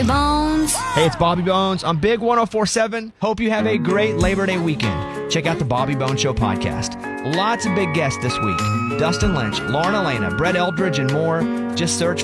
Bones. Hey, it's Bobby Bones on Big 104.7. Hope you have a great Labor Day weekend. Check out the Bobby Bones Show podcast. Lots of big guests this week. Dustin Lynch, Lauren Elena, Brett Eldridge, and more. Just search